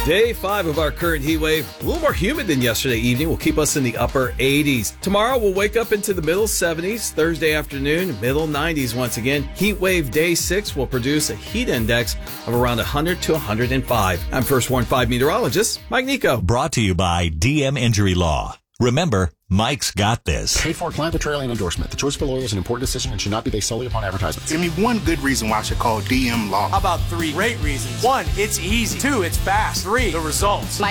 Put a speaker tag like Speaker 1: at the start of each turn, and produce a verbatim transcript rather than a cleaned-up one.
Speaker 1: Day five of our current heat wave. A little more humid than yesterday evening. Will keep us in the upper eighties. Tomorrow we'll wake up into the middle seventies. Thursday afternoon, middle nineties once again. Heat wave day six will produce a heat index of around one hundred to one hundred five. I'm First Warn five meteorologist Mike Nico.
Speaker 2: Brought to you by D M Injury Law. Remember, Mike's got this.
Speaker 3: Paid for, client betrayal, and endorsement. The choice of a lawyer is an important decision and should not be based solely upon advertisements.
Speaker 4: Give me one good reason why I should call D M Law.
Speaker 5: How about three great reasons? One, it's easy. Two, it's fast. Three, the results.